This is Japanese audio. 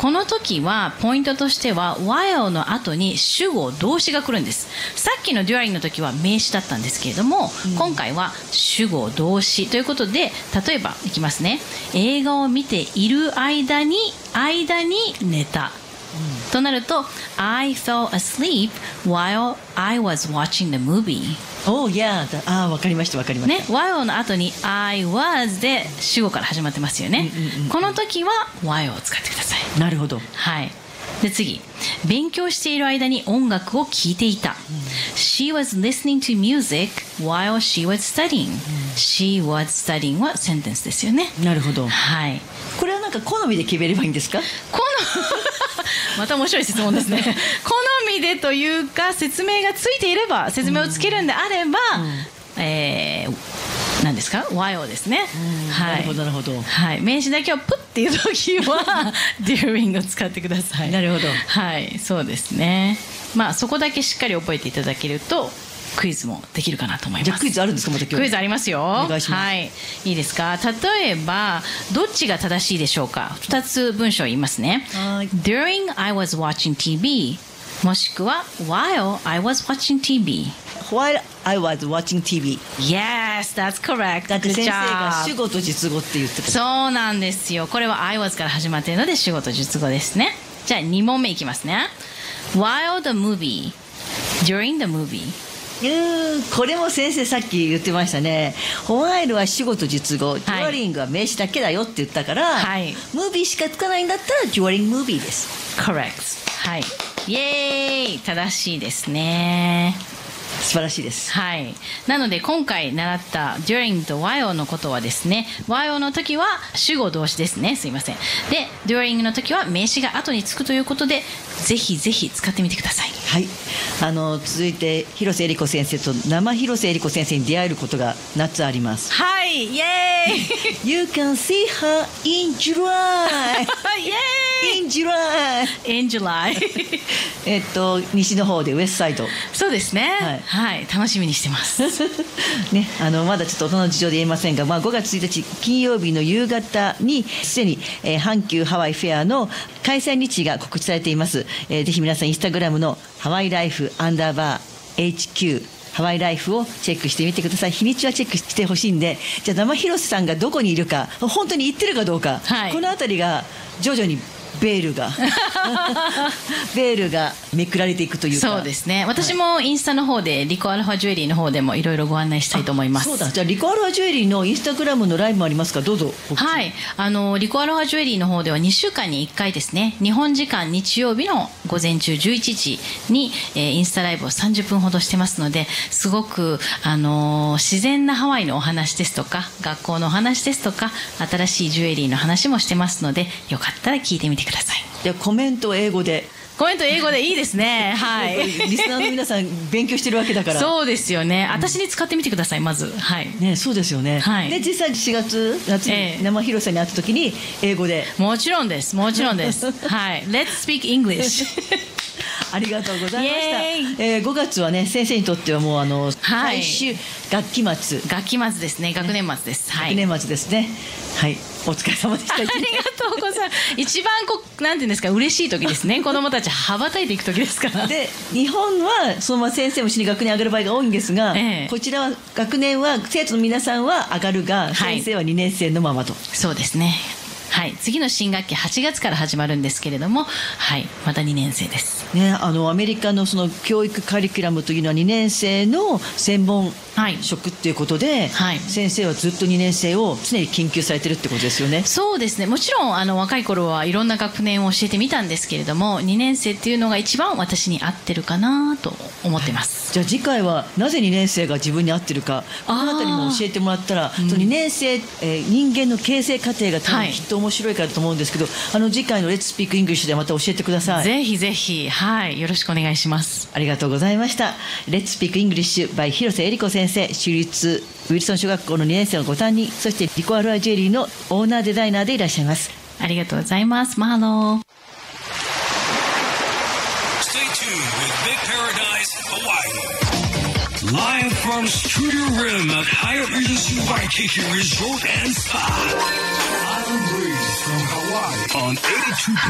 この時はポイントとしては while の後に主語動詞が来るんです。さっきの during の時は名詞だったんですけれども、今回は主語動詞ということで、例えばいきますね。映画を見ている間に寝た、となると I fell asleep while I was watching the movie。 Oh yeah、わかりましたわかりました、 ね、while の後に I was で主語から始まってますよね、この時は while を使ってください。 なるほど。 はい。で次、勉強している間に音楽を聴いていた、She was listening to music while she was studying、She was studying はセンテンスですよね。 なるほど。 はい。 これはなんか好みで決めればいいんですか？ また面白い質問ですね。好みでというか、説明がついていれば、説明をつけるんであれば、何ですか while ですね、はい、 なるほどなるほど、 はい、名詞だけをプッっていう時はduring を使ってください。 なるほど、 はい、そうですね。まあそこだけしっかり覚えていただけるとクイズもできるかなと思います。 じゃあクイズあるんですか？また今日クイズありますよ。 お願いします。 はい、いいですか？例えばどっちが正しいでしょうか。2つ文章を言いますね。During I was watching TV、 もしくは While I was watching TV。While I was watching TV。 Yes, that's correct. だって先生が主語と述語って言ってた。 そうなんですよ。これは I was から始まっているので主語と述語ですね。じゃあ2問目いきますね。While the movie, during the movie。 これも先生さっき言ってましたね。ホワイルは主語と述語、デュアリングは名詞だけだよって言ったから、はい、ムービーしかつかないんだったらデュアリングムービーです。 Correct。 はい、イエーイ、正しいですね。 素晴らしいです。 はい。なので今回習った during と while のことはですね、while の時は主語動詞ですね。すいません。で during の時は名詞が後につくということで、ぜひぜひ使ってみてください。 はい。続いて広瀬恵理子先生と生広瀬恵理子先生に出会えることが夏あります。 はい、イエーイ。 You can see her in July。 イエーイ。 In July。 In July。 西の方でウエストサイド。 そうですね。はい。はい、楽しみにしてますね、まだちょっと大人の事情で言えませんが、5月1日金曜日の夕方にすでに、阪急ハワイフェアの開催日時が告知されています。ぜひ皆さんインスタグラムのハワイライフ_HQハワイライフをチェックしてみてください。日にちはチェックしてほしいんで、じゃあ生広瀬さんがどこにいるか、本当に行ってるかどうか、はい、このあたりが徐々にベールがめくられていくというか。 そうですね。私もインスタの方でリコアルファジュエリーの方でもいろいろご案内したいと思います。 そうだ。じゃあリコアルファジュエリーのインスタグラムのライブもありますか？どうぞ。 はい、リコアルファジュエリーの方では2週間に1回ですね、日本時間日曜日の午前中11時に、インスタライブを30分ほどしてますので、すごく、自然なハワイのお話ですとか、学校のお話ですとか、新しいジュエリーの話もしてますので、よかったら聞いてみてください。 でコメント英語で。 コメント英語でいいですね。はい。 リスナーの皆さん勉強してるわけだから。 そうですよね。私に使ってみてください、まず。はい。 ね、そうですよね。はい。で実際4月に生広瀬に会った時に英語で。 もちろんです。もちろんです。はい。Let's speak English。 ありがとうございました。5月はね、先生にとってはもう最終学期末。 学期末ですね。学年末です。 はい。学年末ですね。はい。お疲れ様でした。 ありがとうございます。一番なんていうんですか、嬉しい時ですね。子どもたち羽ばたいていく時ですから。 で日本はそのまま先生も一緒に学年上がる場合が多いんですが、こちらは学年は生徒の皆さんは上がるが、先生は2年生のままと。 そうですね。はい、次の新学期8月から始まるんですけれども、はい、また2年生です、 ね、アメリカのその教育カリキュラムというのは2年生の専門職っていうことで、はい、先生はずっと2年生を常に研究されてるってことですよね。 そうですね。もちろん若い頃はいろんな学年を教えてみたんですけれども、2年生っていうのが一番私に合ってるかなと思ってます。 じゃあ次回はなぜ2年生が自分に合ってるか、このあたりも教えてもらったら、その2年生、人間の形成過程が多分きっと面白いからと思うんですけど、次回の Let's Speak English でまた教えてください。 ぜひぜひ、はい、よろしくお願いします。 ありがとうございました。Let's Speak English by 広瀬恵理子先生、州立ウィルソン小学校の2年生のご担任、そしてリコアルアジュエリーのオーナーデザイナーでいらっしゃいます。 ありがとうございます。マハロー。 Stay tuned with Big Paradise Hawaii. Live from Studio Rim at Hyatt Regency Vacation Resort and Spa. Island Breeze from Hawaii on 82.